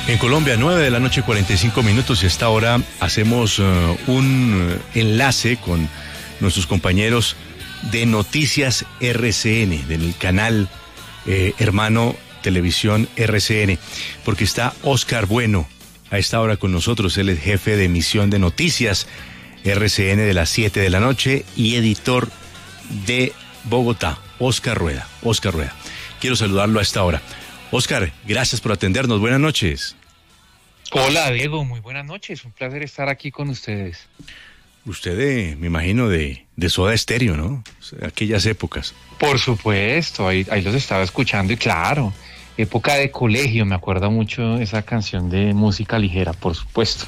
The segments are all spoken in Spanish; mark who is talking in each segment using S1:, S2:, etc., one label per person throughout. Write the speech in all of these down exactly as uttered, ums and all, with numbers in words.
S1: En Colombia, nueve de la noche, cuarenta y cinco minutos, y a esta hora hacemos uh, un enlace con nuestros compañeros de Noticias R C N, del canal eh, hermano Televisión R C N, porque está Oscar Bueno a esta hora con nosotros. Él es jefe de emisión de Noticias R C N de las siete de la noche y editor de Bogotá. Oscar Rueda, Oscar Rueda. Quiero saludarlo a esta hora. Oscar, gracias por atendernos. Buenas noches.
S2: Hola, Diego. Muy buenas noches. Un placer estar aquí con ustedes.
S1: Usted, de, me imagino, de, de Soda Estéreo, ¿no? Aquellas épocas.
S2: Por supuesto, ahí, ahí los estaba escuchando y claro, época de colegio, me acuerdo mucho esa canción de música ligera, por supuesto.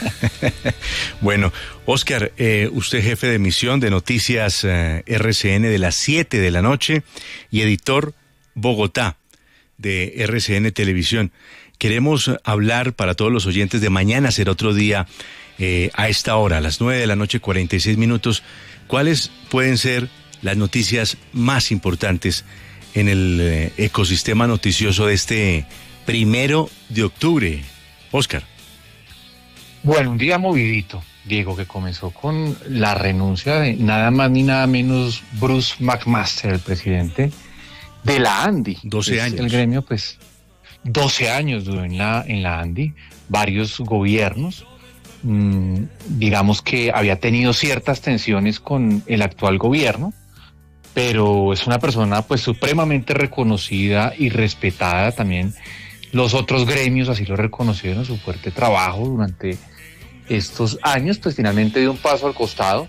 S1: Bueno, Oscar, eh, usted jefe de emisión de Noticias eh, R C N de las siete de la noche y editor Bogotá de R C N Televisión. Queremos hablar para todos los oyentes de mañana, será otro día eh, a esta hora, a las nueve de la noche, cuarenta y seis minutos. ¿Cuáles pueden ser las noticias más importantes en el eh, ecosistema noticioso de este primero de octubre? Oscar.
S2: Bueno, un día movidito, Diego, que comenzó con la renuncia de nada más ni nada menos Bruce McMaster, el presidente de la ANDI.
S1: doce años.
S2: El gremio, pues, doce años duró en la, en la ANDI, varios gobiernos. Mmm, digamos que había tenido ciertas tensiones con el actual gobierno, pero es una persona pues supremamente reconocida y respetada. También los otros gremios así lo reconocieron, su fuerte trabajo durante estos años, pues finalmente dio un paso al costado.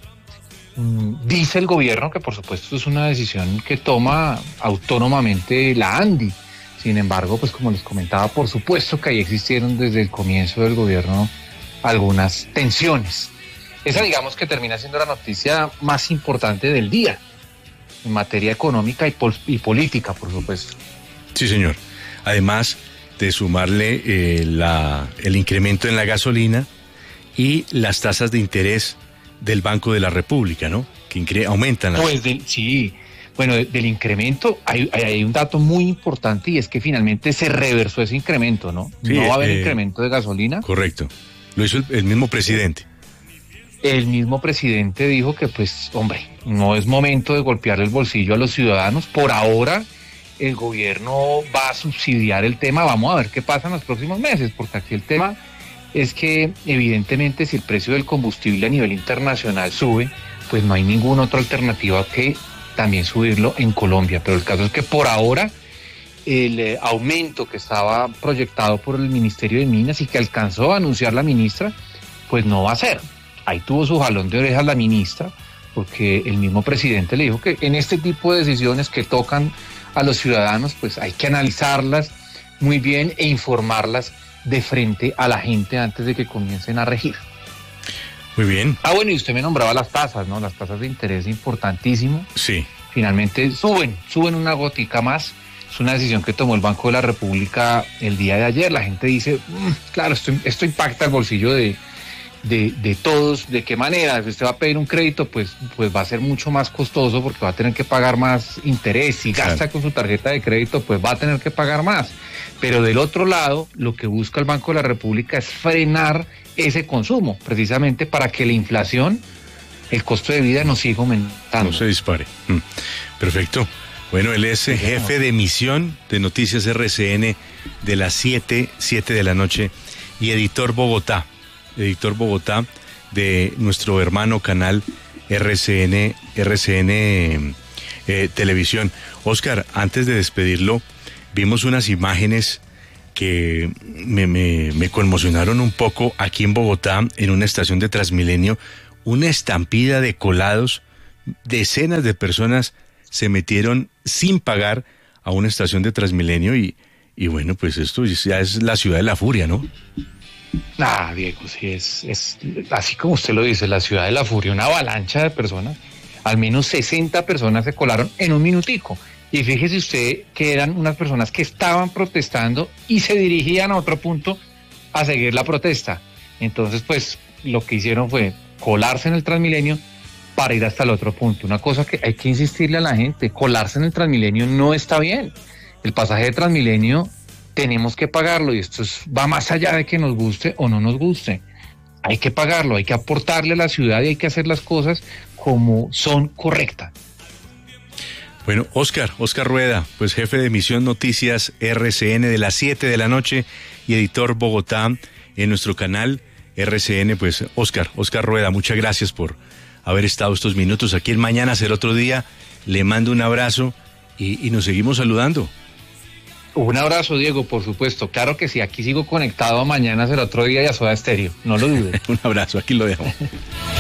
S2: Dice el gobierno que por supuesto es una decisión que toma autónomamente la ANDI. Sin embargo, pues como les comentaba, por supuesto que ahí existieron desde el comienzo del gobierno algunas tensiones. Esa, digamos, que termina siendo la noticia más importante del día en materia económica y, pol- y política, por supuesto.
S1: Sí, señor. Además de sumarle eh, la, el incremento en la gasolina y las tasas de interés del Banco de la República, ¿no? Que incre- aumentan. Las...
S2: Pues del, sí, bueno, de, del incremento hay, hay, hay un dato muy importante y es que finalmente se reversó ese incremento, ¿no?
S1: Sí,
S2: no va a haber
S1: eh,
S2: incremento de gasolina.
S1: Correcto. Lo hizo el, el mismo presidente.
S2: El mismo presidente dijo que, pues, hombre, no es momento de golpear el bolsillo a los ciudadanos. Por ahora, el gobierno va a subsidiar el tema. Vamos a ver qué pasa en los próximos meses, porque aquí el tema es que, evidentemente, si el precio del combustible a nivel internacional sube, pues no hay ninguna otra alternativa que también subirlo en Colombia. Pero el caso es que por ahora el eh, aumento que estaba proyectado por el Ministerio de Minas y que alcanzó a anunciar la ministra, pues no va a ser. Ahí tuvo su jalón de orejas la ministra, porque el mismo presidente le dijo que en este tipo de decisiones que tocan a los ciudadanos, pues hay que analizarlas muy bien e informarlas de frente a la gente antes de que comiencen a regir.
S1: Muy bien.
S2: Ah, bueno, y usted me nombraba las tasas, ¿no? Las tasas de interés, importantísimo.
S1: Sí.
S2: Finalmente suben, suben una gotica más. Es una decisión que tomó el Banco de la República el día de ayer. La gente dice, mmm, claro, esto, esto impacta el bolsillo de, de, de todos. ¿De qué manera? Si usted va a pedir un crédito, pues, pues va a ser mucho más costoso porque va a tener que pagar más interés. Si gasta claro. con su tarjeta de crédito, pues va a tener que pagar más. Pero del otro lado, lo que busca el Banco de la República es frenar ese consumo, precisamente para que la inflación, el costo de vida no siga aumentando.
S1: No se dispare. Mm. Perfecto. Bueno, él es sí, jefe no. de emisión de Noticias R C N de las siete, siete de la noche y editor Bogotá, editor Bogotá de nuestro hermano canal R C N, R C N eh, Televisión. Oscar, antes de despedirlo, vimos unas imágenes que me, me, me conmocionaron un poco aquí en Bogotá, en una estación de Transmilenio, una estampida de colados, decenas de personas se metieron sin pagar a una estación de Transmilenio y, y bueno, pues esto ya es la ciudad de la furia, ¿no?
S2: Ah, Diego, sí, es, es así como usted lo dice, la ciudad de la furia, una avalancha de personas, al menos sesenta personas se colaron en un minutico. Y fíjese usted que eran unas personas que estaban protestando y se dirigían a otro punto a seguir la protesta. Entonces, pues, lo que hicieron fue colarse en el Transmilenio para ir hasta el otro punto. Una cosa que hay que insistirle a la gente, colarse en el Transmilenio no está bien. El pasaje de Transmilenio tenemos que pagarlo y esto es, va más allá de que nos guste o no nos guste. Hay que pagarlo, hay que aportarle a la ciudad y hay que hacer las cosas como son correctas.
S1: Bueno, Oscar, Oscar Rueda, pues jefe de emisión Noticias R C N de las siete de la noche y editor Bogotá en nuestro canal R C N, pues Oscar, Oscar Rueda, muchas gracias por haber estado estos minutos aquí en Mañana Será Otro Día. Le mando un abrazo y, y nos seguimos saludando.
S2: Un abrazo, Diego, por supuesto. Claro que sí, aquí sigo conectado a Mañana Será Otro Día y a Soda Stereo, no lo dudes.
S1: Un abrazo, aquí lo dejo.